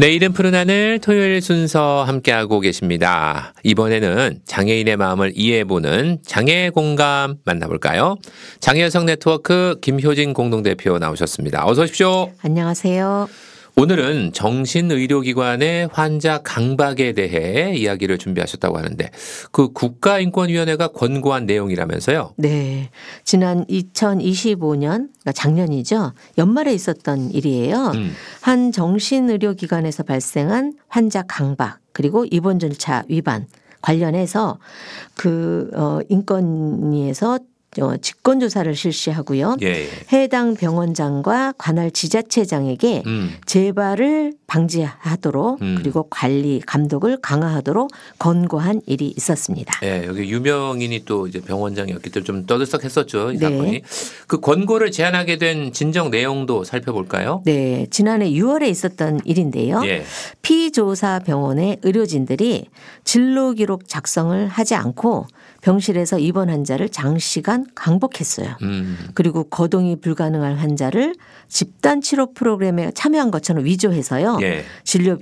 내일은 푸른 하늘 토요일 순서 함께하고 계십니다. 이번에는 장애인의 마음을 이해해보는 장애 공감 만나볼까요? 장애여성 네트워크 김효진 공동대표 나오셨습니다. 어서 오십시오. 안녕하세요. 오늘은 정신의료기관의 환자 강박에 대해 이야기를 준비하셨다고 하는데 그 국가인권위원회가 권고한 내용이라면서요? 네. 지난 2025년, 그러니까 작년이죠. 연말에 있었던 일이에요. 한 정신의료기관에서 발생한 환자 강박 그리고 입원 절차 위반 관련해서 인권위에서 직권조사를 실시하고요. 예. 해당 병원장과 관할 지자체장에게 재발을 방지하도록 그리고 관리 감독을 강화하도록 권고한 일이 있었습니다. 네, 여기 유명인이 또 이제 병원장이었기 때문에 좀 떠들썩했었죠, 이 네. 사건이. 그 권고를 제안하게 된 진정 내용도 살펴볼까요? 네, 지난해 6월에 있었던 일인데요. 예. 피조사 병원의 의료진들이 진로 기록 작성을 하지 않고 병실에서 입원 환자를 장시간 강복했어요. 그리고 거동이 불가능한 환자를 집단 치료 프로그램에 참여한 것처럼 위조해서요. 예. 진료비